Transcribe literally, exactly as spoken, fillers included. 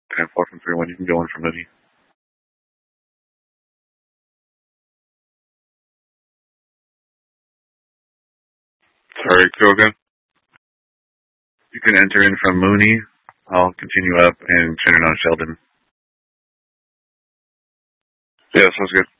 And four from three one, you can go in from Mooney. Sorry, go again. You can enter in from Mooney. I'll continue up and turn it on Sheldon. Yeah, sounds good.